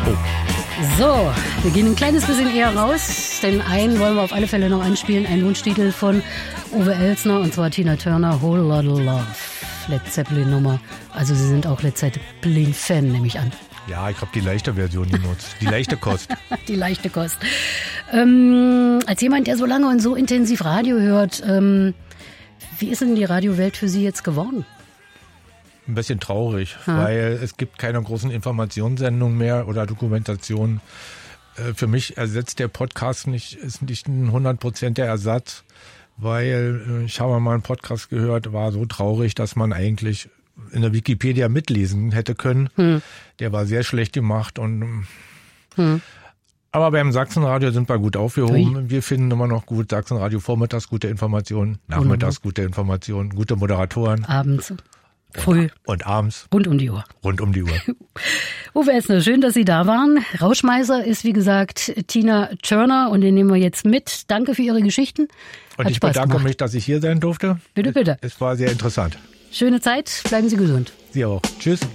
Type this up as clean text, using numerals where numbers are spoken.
So, wir gehen ein kleines bisschen eher raus, denn einen wollen wir auf alle Fälle noch anspielen, ein Wunschtitel von Uwe Elsner, und zwar Tina Turner, Whole Lotta Love, Led Zeppelin Nummer. Also Sie sind auch Led Zeppelin-Fan, nehme ich an. Ja, ich habe die leichte Version genutzt, die leichte Kost. Die leichte Kost. Als jemand, der so lange und so intensiv Radio hört, wie ist denn die Radiowelt für Sie jetzt geworden? Ein bisschen traurig, weil es gibt keine großen Informationssendungen mehr oder Dokumentationen. Für mich ersetzt der Podcast ist nicht ein 100% der Ersatz, weil ich habe mal einen Podcast gehört, war so traurig, dass man eigentlich in der Wikipedia mitlesen hätte können. Der war sehr schlecht gemacht und aber beim Sachsenradio sind wir gut aufgehoben. Ui. Wir finden immer noch gut Sachsenradio vormittags gute Informationen, nachmittags gute Informationen, gute Moderatoren. Abends. Früh. Und abends. Rund um die Uhr. Rund um die Uhr. Uwe Elsner, schön, dass Sie da waren. Rauschmeißer ist, wie gesagt, Tina Turner und den nehmen wir jetzt mit. Danke für Ihre Geschichten. Und ich bedanke mich, dass ich hier sein durfte. Bitte, bitte. Es war sehr interessant. Schöne Zeit. Bleiben Sie gesund. Sie auch. Tschüss.